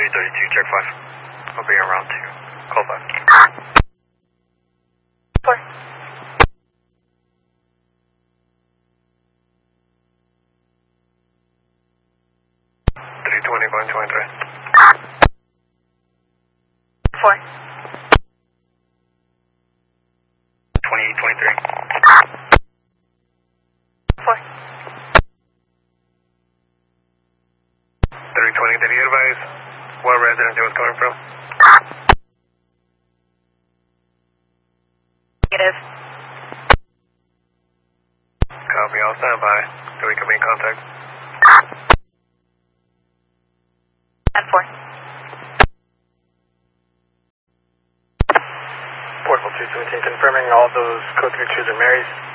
332, check 5. I'll be around 2. Call 5. 4. 320, going 23. 4. 2023. 4. 320, did you advise what residence it was coming from? Negative. Copy, I'll stand by so we can be in contact. 10-4. Portable 217, confirming all those code 32s are Marys.